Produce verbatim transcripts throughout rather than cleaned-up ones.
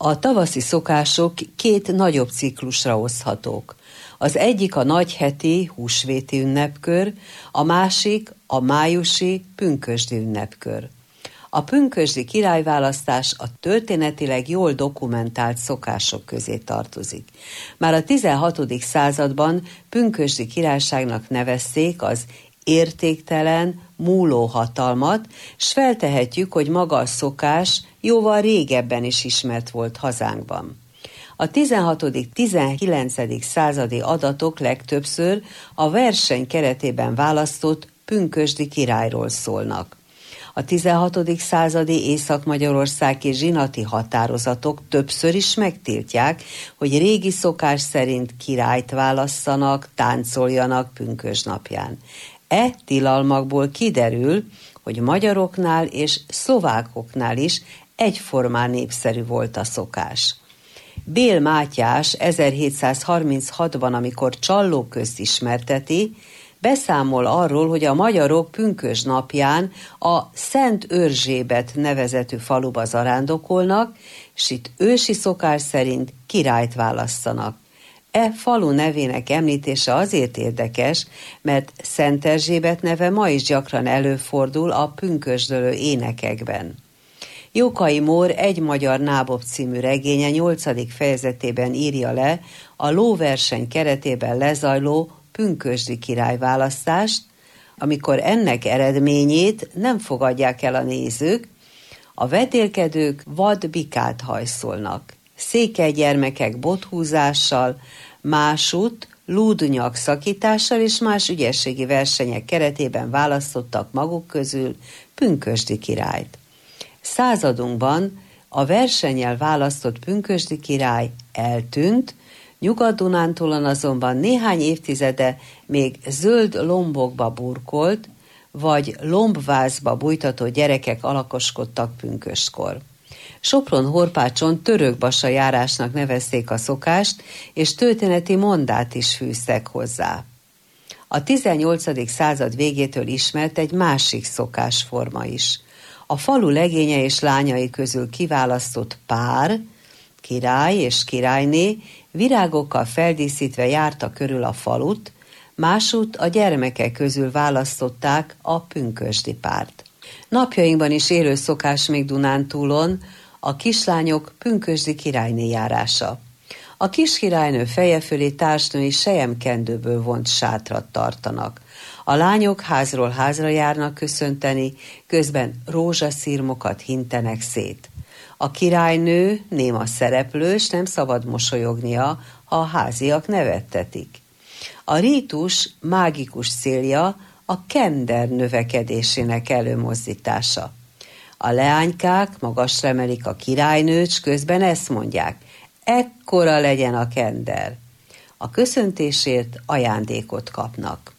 A tavaszi szokások két nagyobb ciklusra oszthatók. Az egyik a nagyheti húsvéti ünnepkör, a másik a májusi pünkösdi ünnepkör. A pünkösdi királyválasztás a történetileg jól dokumentált szokások közé tartozik. Már a tizenhatodik században pünkösdi királyságnak nevezték az értéktelen, múló hatalmat, s feltehetjük, hogy maga a szokás jóval régebben is ismert volt hazánkban. A tizenhatodik-tizenkilencedik századi adatok legtöbbször a verseny keretében választott pünkösdi királyról szólnak. A tizenhatodik századi észak-magyarországi zsinati határozatok többször is megtiltják, hogy régi szokás szerint királyt válasszanak, táncoljanak pünkösdnapján. E tilalmakból kiderül, hogy magyaroknál és szlovákoknál is egyformán népszerű volt a szokás. Bél Mátyás ezerhétszázharminchatban, amikor Csalló közt ismerteti, beszámol arról, hogy a magyarok pünkösdnapján a Szent Örzsébet nevezetű faluba zarándokolnak, s itt ősi szokás szerint királyt válasszanak. E falu nevének említése azért érdekes, mert Szent Erzsébet neve ma is gyakran előfordul a pünkösdölő énekekben. Jókai Mór Egy magyar nábob című regénye nyolcadik fejezetében írja le a lóverseny keretében lezajló pünkösdi királyválasztást, amikor ennek eredményét nem fogadják el a nézők, a vetélkedők vad bikát hajszolnak. Székely gyermekek bothúzással, másút lúdnyak szakítással és más ügyességi versenyek keretében választottak maguk közül pünkösdi királyt. Századunkban a versennyel választott pünkösdi király eltűnt, Nyugat-Dunántúlon azonban néhány évtizede még zöld lombokba burkolt, vagy lombvázba bújtatott gyerekek alakoskodtak pünköstkor. Sopron-Horpácson törökbasa járásnak nevezték a szokást, és történeti mondát is fűztek hozzá. A tizennyolcadik század végétől ismert egy másik szokásforma is. A falu legénye és lányai közül kiválasztott pár, király és királyné virágokkal feldíszítve járta körül a falut, másút a gyermekek közül választották a pünkösdi párt. Napjainkban is élő szokás még Dunántúlon a kislányok pünkösdi királyné járása. A kiskirálynő feje fölé társnői selyemkendőből vont sátrat tartanak. A lányok házról házra járnak köszönteni, közben rózsaszirmokat hintenek szét. A királynő néma szereplő, s nem szabad mosolyognia, ha a háziak nevettetik. A rítus mágikus célja a kender növekedésének előmozdítása. A leánykák magasra emelik a királynőt, s közben ezt mondják: ekkora legyen a kender. A köszöntésért ajándékot kapnak.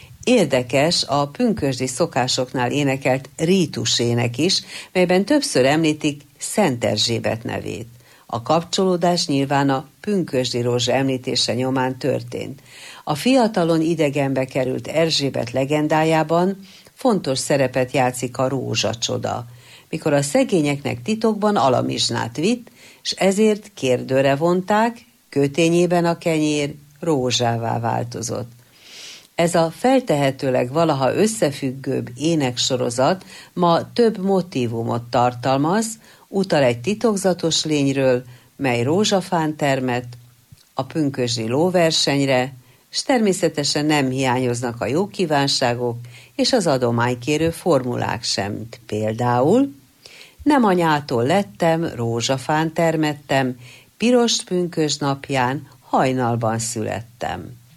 Érdekes a pünkösdi szokásoknál énekelt rítusének is, melyben többször említik Szent Erzsébet nevét. A kapcsolódás nyilván a pünkösdi rózsa említése nyomán történt. A fiatalon idegenbe került Erzsébet legendájában fontos szerepet játszik a rózsacsoda, mikor a szegényeknek titokban alamizsnát vitt, és ezért kérdőre vonták, kötényében a kenyér rózsává változott. Ez a feltehetőleg valaha összefüggőbb éneksorozat ma több motívumot tartalmaz, utal egy titokzatos lényről, mely rózsafán termett, a pünkösdi lóversenyre, s természetesen nem hiányoznak a jó kívánságok és az adománykérő formulák sem. Például: nem anyától lettem, rózsafán termettem, piros pünkösd napján hajnalban születtem.